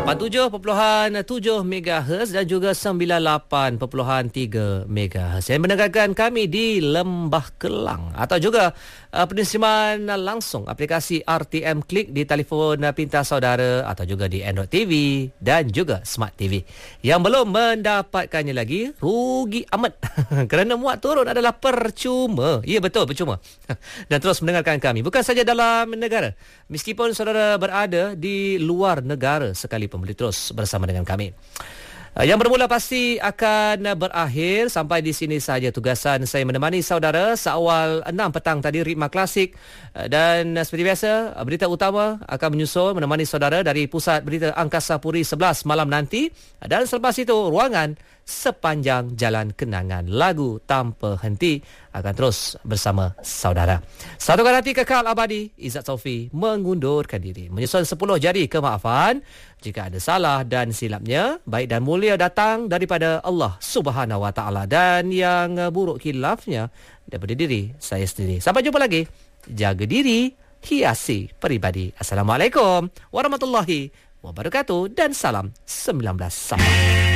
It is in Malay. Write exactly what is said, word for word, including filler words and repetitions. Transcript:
lapan puluh tujuh perpuluhan tujuh megahertz dan juga sembilan puluh lapan perpuluhan tiga megahertz yang mendengarkan kami di Lembah Kelang, atau juga uh, penerimaan langsung aplikasi R T M Klik di telefon uh, pintar saudara, atau juga di Android T V dan juga Smart T V. Yang belum mendapatkannya lagi, rugi amat kerana muat turun adalah percuma. Ya, betul, percuma. Dan terus mendengarkan kami bukan saja dalam negara, meskipun saudara berada di luar negara sekalipun, boleh terus bersama dengan kami. Yang bermula pasti akan berakhir. Sampai di sini sahaja tugasan saya menemani saudara seawal enam petang tadi, ritma klasik. Dan seperti biasa, berita utama akan menyusul menemani saudara dari Pusat Berita Angkasa Puri sebelas malam nanti. Dan selepas itu, ruangan Sepanjang Jalan Kenangan, lagu tanpa henti akan terus bersama saudara. Satukan hati kekal abadi. Izzat Taufiq mengundurkan diri, menyusun sepuluh jari kemaafan. Jika ada salah dan silapnya, baik dan mulia datang daripada Allah Subhanahu Wa Taala, dan yang buruk khilafnya daripada diri saya sendiri. Sampai jumpa lagi. Jaga diri, hiasi peribadi. Assalamualaikum warahmatullahi wabarakatuh dan salam sembilan belas.